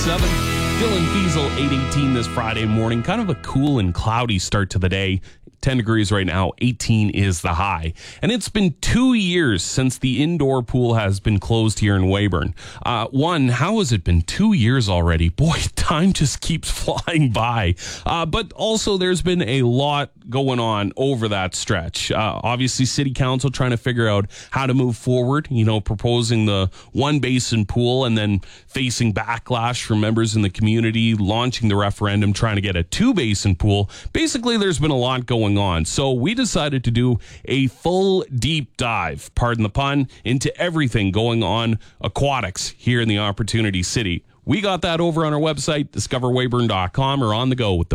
7. Dylan Fiesel, 8:18 this Friday morning. Kind of a cool and cloudy start to the day. 10 degrees right now, 18 is the high. And it's been 2 years since the indoor pool has been closed here in Weyburn. How has it been 2 years already? Boy, time just keeps flying by. But also there's been a lot going on over that stretch. Obviously, City Council trying to figure out how to move forward, proposing the one basin pool and then facing backlash from members in the community, launching the referendum, trying to get a two basin pool. Basically, there's been a lot going on. So we decided to do a full deep dive, pardon the pun, into everything going on aquatics here in the Opportunity City. We got that over on our website, discoverweyburn.com, or on the go with the